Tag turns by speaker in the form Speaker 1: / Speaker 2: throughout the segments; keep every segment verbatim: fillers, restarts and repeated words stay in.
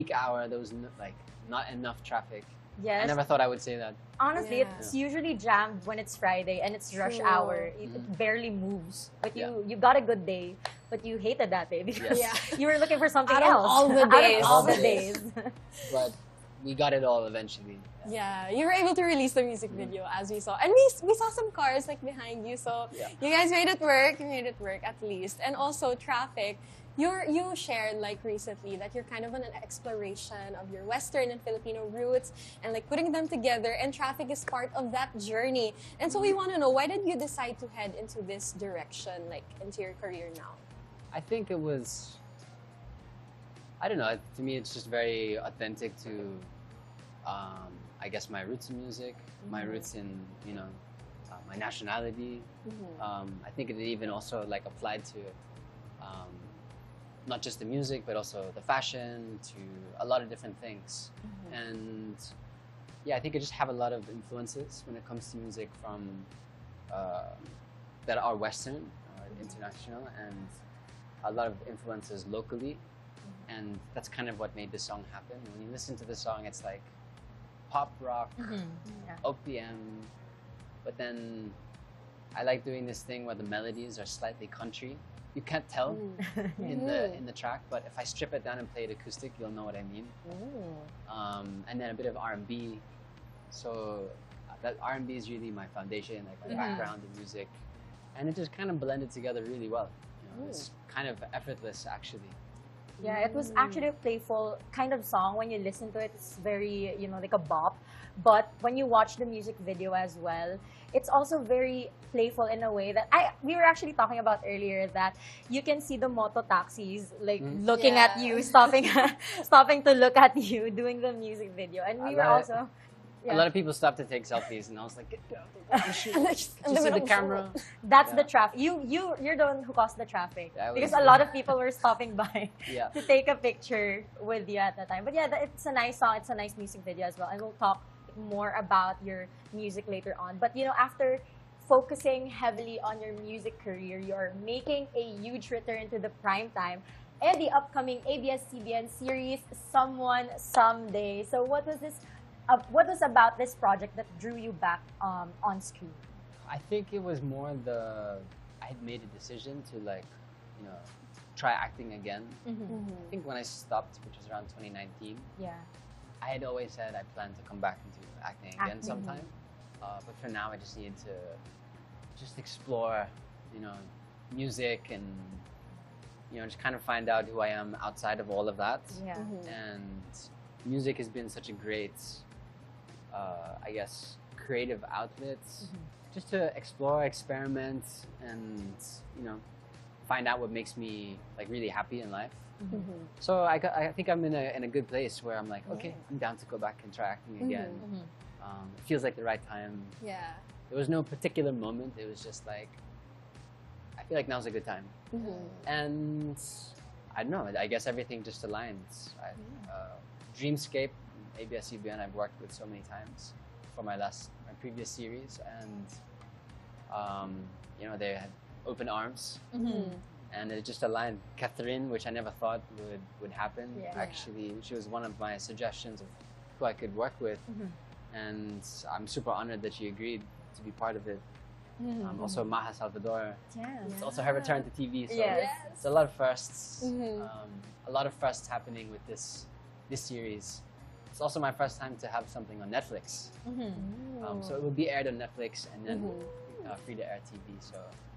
Speaker 1: peak hour, there was no, like not enough traffic.
Speaker 2: Yes.
Speaker 1: I never thought I would say that.
Speaker 2: Honestly,
Speaker 3: Yeah.
Speaker 2: it's usually jammed when it's Friday and it's rush
Speaker 3: True.
Speaker 2: hour. It, it
Speaker 1: Mhm.
Speaker 2: barely moves. But you
Speaker 1: Yeah.
Speaker 2: you got a good day, but you hated that day because
Speaker 3: Yeah.
Speaker 2: you were looking for something
Speaker 3: Out of
Speaker 2: else.
Speaker 3: all the
Speaker 2: Out of
Speaker 3: days.
Speaker 2: all the
Speaker 1: All the
Speaker 2: days.
Speaker 1: But we got it all eventually.
Speaker 3: Yeah, you were able to release the music video as we saw. And we, we saw some cars like behind you. So
Speaker 1: Yeah.
Speaker 3: you guys made it work. You made it work at least. And also traffic. You're, you shared like recently that you're kind of on an exploration of your Western and Filipino roots and like putting them together, and traffic is part of that journey. And so we want to know, why did you decide to head into this direction, like into your career now?
Speaker 1: I think it was, I don't know, to me it's just very authentic to, um, I guess, my roots in music, my roots in, you know, uh, my nationality.
Speaker 3: Mhm.
Speaker 1: Um, I think it even also like applied to um, not just the music, but also the fashion, to a lot of different things. And yeah, I think I just have a lot of influences when it comes to music from uh, that are Western, uh, international, and a lot of influences locally. And that's kind of what made the song happen. When you listen to the song, it's like pop rock,
Speaker 2: Mhm. Yeah.
Speaker 1: O P M, but then I like doing this thing where the melodies are slightly country. You can't tell in the in the track, but if I strip it down and play it acoustic, you'll know what I mean.
Speaker 2: Ooh.
Speaker 1: Um, and then a bit of R and B. So uh, that R and B is really my foundation, like my
Speaker 3: Yeah.
Speaker 1: background in music, and it just kind of blended together really well. You know, it's kind of effortless, actually.
Speaker 2: Yeah, it was actually a playful kind of song. When you listen to it, it's very, you know, like a bop. But when you watch the music video as well, it's also very playful in a way that I we were actually talking about earlier, that you can see the moto taxis like
Speaker 1: Mm.
Speaker 2: looking at
Speaker 3: Yeah.
Speaker 2: you, stopping stopping to look at you doing the music video. And we
Speaker 1: A
Speaker 2: were
Speaker 1: lot-
Speaker 2: also
Speaker 1: A lot of people stopped to take selfies, and I was like, "Get down,
Speaker 3: And they're just in
Speaker 1: Did you see
Speaker 3: middle
Speaker 1: the
Speaker 3: of
Speaker 1: camera?"
Speaker 2: that's the
Speaker 1: Yeah.
Speaker 2: traffic. You you you're the one who caused the traffic
Speaker 1: That
Speaker 2: because
Speaker 1: was-
Speaker 2: a lot of people were stopping by
Speaker 1: Yeah.
Speaker 2: to take a picture with you at the time. But yeah, that- it's a nice song. It's a nice music video as well. And we'll talk more about your music later on. But you know, after focusing heavily on your music career, you're making a huge return to the prime time and the upcoming A B S C B N series, Someone Someday. So what was this? Uh, what was about this project that drew you back um, on screen?
Speaker 1: I think it was more the I had made a decision to like, you know, try acting again.
Speaker 2: Mm-hmm.
Speaker 1: I think when I stopped, which was around twenty nineteen,
Speaker 2: Yeah.
Speaker 1: I had always said I plan to come back into acting again
Speaker 2: Acting.
Speaker 1: sometime. Uh, but for now, I just needed to just explore, you know, music and, you know, just kind of find out who I am outside of all of that.
Speaker 2: Yeah.
Speaker 1: And music has been such a great, uh, I guess, creative outlet just to explore, experiment, and, you know, find out what makes me like really happy in life. So I, got- I think I'm in a, in a good place where I'm like, okay, I'm down to go back and try acting again. Um, it feels like the right time.
Speaker 3: Yeah.
Speaker 1: There was no particular moment. It was just like, I feel like now's a good time. And I don't know, I guess everything just aligns. I, uh, Dreamscape, A B S C B N, I've worked with so many times for my last, my previous series. And, um, you know, they had open arms. And it just aligned. Catherine, which I never thought would, would happen.
Speaker 2: Yeah.
Speaker 1: Actually, she was one of my suggestions of who I could work with. And I'm super honored that she agreed to be part of it. Um, also, Maha Salvador.
Speaker 2: Yeah.
Speaker 1: It's also her return to T V. So
Speaker 2: Yes.
Speaker 1: it's a lot of firsts.
Speaker 3: Mhm.
Speaker 1: Um, a lot of firsts happening with this this series. It's also my first time to have something on Netflix. Um, so it will be aired on Netflix and then uh, free to air T V. So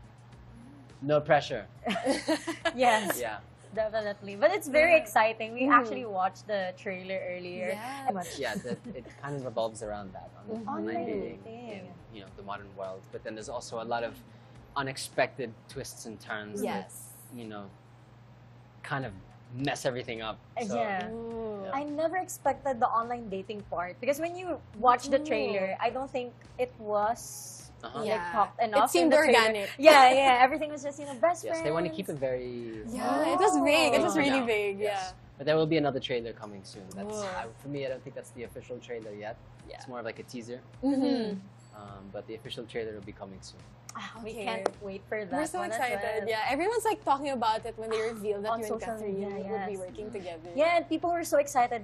Speaker 1: no pressure.
Speaker 2: Yes.
Speaker 1: Yeah.
Speaker 2: Definitely. But it's very
Speaker 3: Yeah.
Speaker 2: exciting. We
Speaker 3: Mhm.
Speaker 2: actually watched the trailer earlier.
Speaker 3: Yes.
Speaker 2: Much-
Speaker 1: Yeah, that, it kind of revolves around that on
Speaker 3: Mhm.
Speaker 1: online
Speaker 2: Online
Speaker 1: dating
Speaker 2: dating.
Speaker 1: in, you know, the modern world. But then there's also a lot of unexpected twists and turns
Speaker 3: Yes.
Speaker 1: that, you know, kind of mess everything up. So,
Speaker 2: Yeah.
Speaker 3: Ooh.
Speaker 2: I never expected the online dating part because when you watch the
Speaker 3: Ooh.
Speaker 2: trailer, I don't think it was
Speaker 1: Uh-huh.
Speaker 2: like
Speaker 3: Yeah.
Speaker 2: talked enough.
Speaker 3: It seemed
Speaker 2: in the trailer.
Speaker 3: organic.
Speaker 2: Yeah, yeah. Everything was just, you know, best
Speaker 1: Yes,
Speaker 2: friends.
Speaker 1: they want to keep it very.
Speaker 3: Yeah, it was big. It was
Speaker 1: Oh.
Speaker 3: really
Speaker 1: Yeah.
Speaker 3: big.
Speaker 1: Yes. But there will be another trailer coming soon. That's
Speaker 3: Whoa.
Speaker 1: I, for me. I don't think that's the official trailer yet.
Speaker 3: Yeah.
Speaker 1: It's more of like a teaser.
Speaker 3: Yeah. Mm-hmm.
Speaker 1: Um, but the official trailer will be coming soon.
Speaker 2: Ah, we
Speaker 3: Okay.
Speaker 2: can't wait for that.
Speaker 3: We're so
Speaker 2: one as
Speaker 3: excited.
Speaker 2: well.
Speaker 3: Yeah, everyone's like talking about it when they revealed that
Speaker 2: On
Speaker 3: you and
Speaker 2: social
Speaker 3: Catherine
Speaker 2: media,
Speaker 3: would be
Speaker 2: yes.
Speaker 3: working together.
Speaker 2: Yeah, and people were so excited